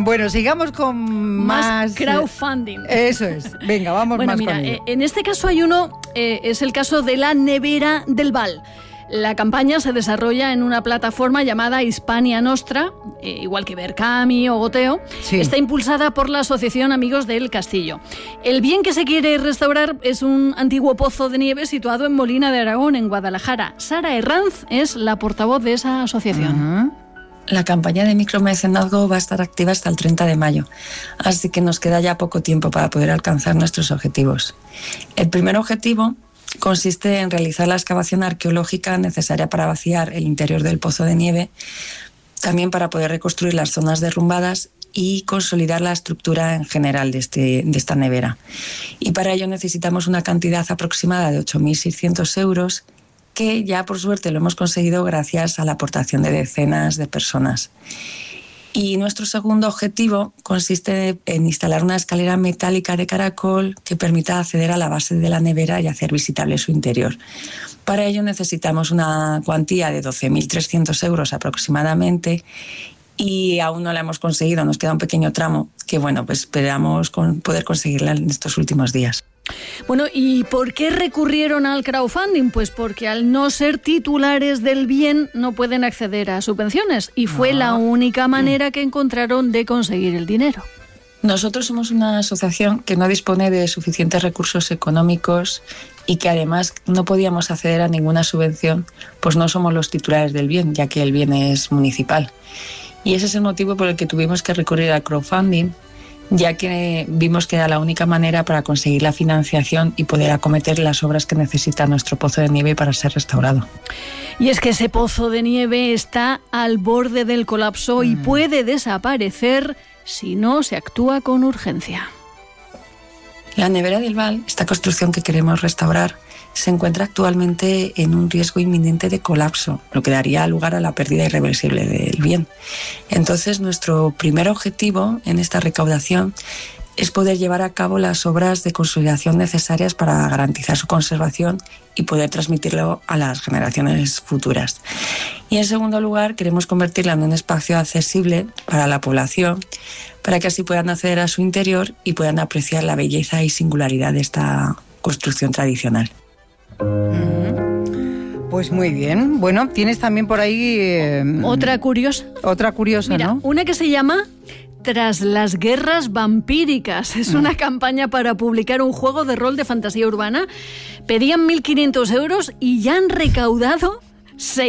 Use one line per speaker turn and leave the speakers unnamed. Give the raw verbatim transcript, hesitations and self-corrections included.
Bueno, sigamos con más...
Más crowdfunding.
Eso es. Venga, vamos
bueno,
más
mira,
con ello.
eh, en este caso hay uno, eh, es el caso de la nevera del Val. La campaña se desarrolla en una plataforma llamada Hispania Nostra, eh, igual que Verkami o Goteo. Sí. Está impulsada por la Asociación Amigos del Castillo. El bien que se quiere restaurar es un antiguo pozo de nieve situado en Molina de Aragón, en Guadalajara. Sara Herranz es la portavoz de esa asociación.
Uh-huh. La campaña de micromecenazgo va a estar activa hasta el treinta de mayo, así que nos queda ya poco tiempo para poder alcanzar nuestros objetivos. El primer objetivo consiste en realizar la excavación arqueológica necesaria para vaciar el interior del pozo de nieve, también para poder reconstruir las zonas derrumbadas y consolidar la estructura en general de, este, de esta nevera. Y para ello necesitamos una cantidad aproximada de ocho mil seiscientos euros, que ya por suerte lo hemos conseguido gracias a la aportación de decenas de personas. Y nuestro segundo objetivo consiste en instalar una escalera metálica de caracol que permita acceder a la base de la nevera y hacer visitable su interior. Para ello necesitamos una cuantía de doce mil trescientos euros aproximadamente y aún no la hemos conseguido, nos queda un pequeño tramo que bueno, pues esperamos con poder conseguirla en estos últimos días.
Bueno, ¿y por qué recurrieron al crowdfunding? Pues porque al no ser titulares del bien no pueden acceder a subvenciones y fue ah. la única manera que encontraron de conseguir el dinero.
Nosotros somos una asociación que no dispone de suficientes recursos económicos y que además no podíamos acceder a ninguna subvención, pues no somos los titulares del bien, ya que el bien es municipal. Y ese es el motivo por el que tuvimos que recurrir al crowdfunding, ya que vimos que era la única manera para conseguir la financiación y poder acometer las obras que necesita nuestro pozo de nieve para ser restaurado.
Y es que ese pozo de nieve está al borde del colapso mm. y puede desaparecer si no se actúa con urgencia.
La nevera del Val, esta construcción que queremos restaurar, se encuentra actualmente en un riesgo inminente de colapso, lo que daría lugar a la pérdida irreversible del bien. Entonces, nuestro primer objetivo en esta recaudación es poder llevar a cabo las obras de consolidación necesarias para garantizar su conservación y poder transmitirlo a las generaciones futuras. Y en segundo lugar, queremos convertirla en un espacio accesible para la población, para que así puedan acceder a su interior y puedan apreciar la belleza y singularidad de esta construcción tradicional.
Pues muy bien. Bueno, tienes también por ahí... Eh,
otra curiosa.
Otra curiosa,
Mira,
¿no?
Una que se llama Tras las guerras vampíricas. Es una mm. campaña para publicar un juego de rol de fantasía urbana. Pedían mil quinientos euros y ya han recaudado seis.